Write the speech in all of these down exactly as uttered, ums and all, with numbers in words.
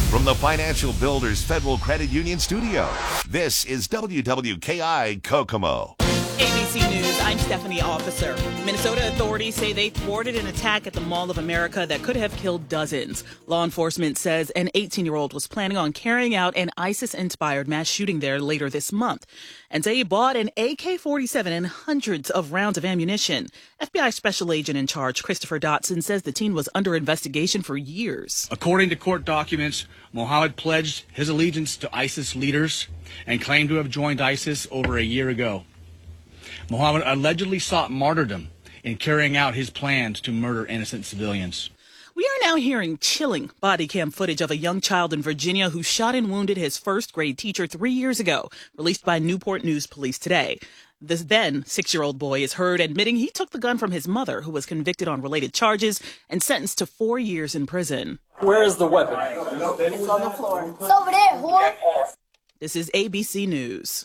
From the Financial Builders Federal Credit Union studio, this is W W K I Kokomo. A B C News, I'm Stephanie Officer. Minnesota authorities say they thwarted an attack at the Mall of America that could have killed dozens. Law enforcement says an eighteen-year-old was planning on carrying out an ISIS-inspired mass shooting there later this month, and say he bought an A K forty-seven and hundreds of rounds of ammunition. F B I Special Agent in charge Christopher Dotson says the teen was under investigation for years. According to court documents, Mohammed pledged his allegiance to ISIS leaders and claimed to have joined ISIS over a year ago. Mohammed allegedly sought martyrdom in carrying out his plans to murder innocent civilians. We are now hearing chilling body cam footage of a young child in Virginia who shot and wounded his first grade teacher three years ago, released by Newport News Police today. This then six-year-old boy is heard admitting he took the gun from his mother, who was convicted on related charges and sentenced to four years in prison. Where is the weapon? It's on the floor. It's over there, whore. This is A B C News.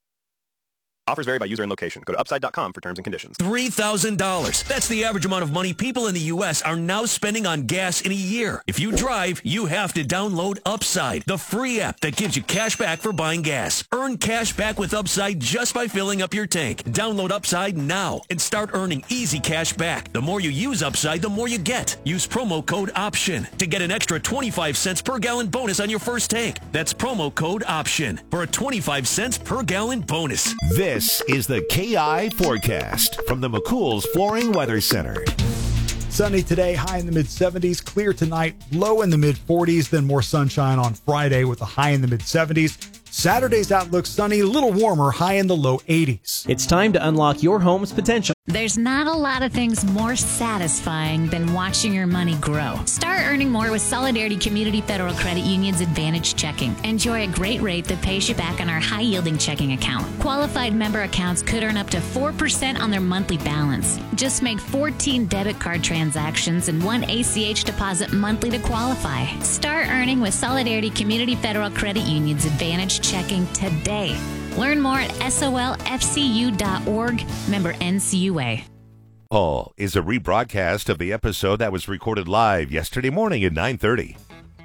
Offers vary by user and location. Go to upside dot com for terms and conditions. three thousand dollars. That's the average amount of money people in the U S are now spending on gas in a year. If you drive, you have to download Upside, the free app that gives you cash back for buying gas. Earn cash back with Upside just by filling up your tank. Download Upside now and start earning easy cash back. The more you use Upside, the more you get. Use promo code OPTION to get an extra twenty-five cents per gallon bonus on your first tank. That's promo code OPTION for a twenty-five cents per gallon bonus. This This is the K I Forecast from the McCool's Flooring Weather Center. Sunny today, high in the mid seventies. Clear tonight, low in the mid forties. Then more sunshine on Friday with a high in the mid seventies. Saturday's outlook sunny, a little warmer, high in the low eighties. It's time to unlock your home's potential. There's not a lot of things more satisfying than watching your money grow. Start earning more with Solidarity Community Federal Credit Union's Advantage Checking. Enjoy a great rate that pays you back on our high-yielding checking account. Qualified member accounts could earn up to four percent on their monthly balance. Just make fourteen debit card transactions and one A C H deposit monthly to qualify. Start earning with Solidarity Community Federal Credit Union's Advantage Checking today. Learn more at S O L F C U dot org, member N C U A. All is a rebroadcast of the episode that was recorded live yesterday morning at nine thirty.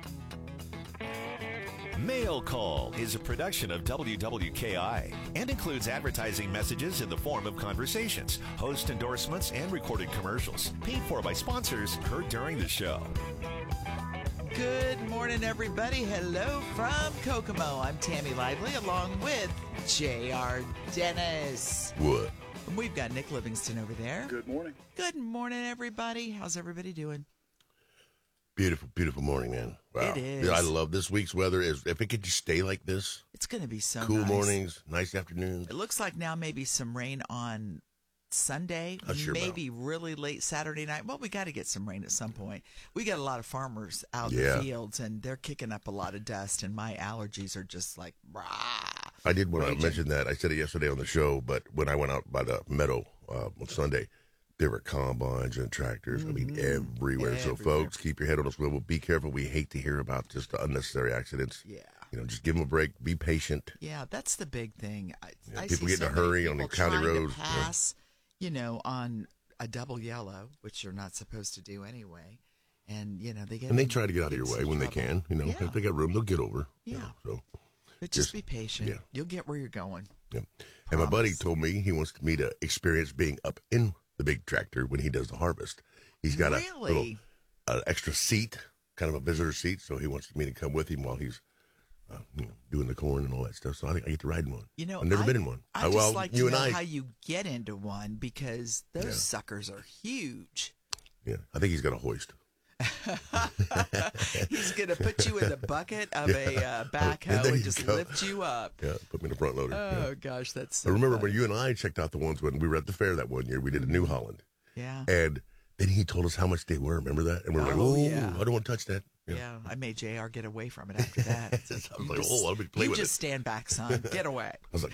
Mail Call is a production of W W K I and includes advertising messages in the form of conversations, host endorsements, and recorded commercials paid for by sponsors heard during the show. Good morning, everybody. Hello from Kokomo. I'm Tammy Lively, along with J R Dennis. What? And we've got Nick Livingston over there. Good morning. Good morning, everybody. How's everybody doing? Beautiful, beautiful morning, man. Wow. It is. Yeah, I love this week's weather. Is if it could just stay like this. It's going to be so cool nice. mornings, nice afternoons. It looks like now maybe some rain on Sunday, sure maybe really late Saturday night. Well, we got to get some rain at some point. We got a lot of farmers out Yeah. in the fields, and they're kicking up a lot of dust, and my allergies are just like, rah. I did want to Raging. mention that. I said it yesterday on the show, but when I went out by the meadow uh, on Sunday, there were combines and tractors. Mm-hmm. I mean, everywhere. Everywhere. So, folks, keep your head on a swivel. Be careful. We hate to hear about just the unnecessary accidents. Yeah. You know, just give them a break. Be patient. Yeah, that's the big thing. I, Yeah, I people see get in a so many hurry on the people county trying to roads, yeah. pass, you know, on a double yellow, which you're not supposed to do anyway. And, you know, they get And they in try to get out of your big way when they trouble. can. You know, Yeah. if they got room, they'll get over. Yeah. You know, so. But just, just- be patient. yeah. You'll get where you're going. Yeah. And my buddy Promise. told me he wants me to experience being up in the big tractor when he does the harvest. He's got a little Really? uh, extra seat, kind of a visitor seat, so he wants me to come with him while he's uh, you know, doing the corn and all that stuff. So I think I get to ride in one. You know, I've never I, been in one. I Uh, just well, like you to and know I, how you get into one because those Yeah. suckers are huge. yeah, I think he's got a hoist. He's going to put you in the bucket of a uh, And backhoe there and you just go. lift you up. Yeah, put me in the front loader. Oh, yeah. gosh, that's so I remember funny. when you and I checked out the ones when we were at the fair that one year. We did a New Holland, Yeah. and then he told us how much they were. Remember that? And we were like, Oh, "Oh, yeah. I don't want to touch that." Yeah. I made J R get away from it after that. I was You like, just- "Oh, let me play you with just it." stand back, son. Get away. I was like,